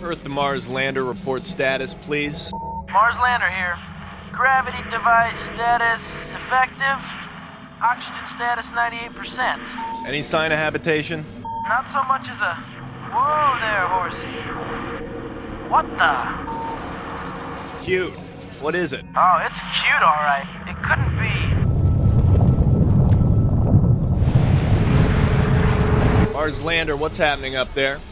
Earth to Mars lander report status, please. Mars lander here. Gravity device status effective. Oxygen status 98%. Any sign of habitation? Not so much as a... Whoa there, horsey. What the? Cute. What is it? Oh, it's cute, all right. It couldn't be. Mars lander, what's happening up there?